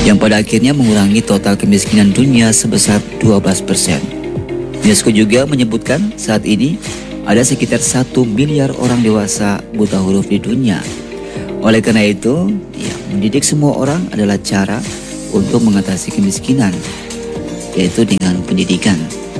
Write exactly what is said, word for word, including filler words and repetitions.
yang pada akhirnya mengurangi total kemiskinan dunia sebesar dua belas persen. UNESCO juga menyebutkan saat ini ada sekitar satu miliar orang dewasa buta huruf di dunia. Oleh karena itu, ya, mendidik semua orang adalah cara untuk mengatasi kemiskinan, yaitu dengan pendidikan.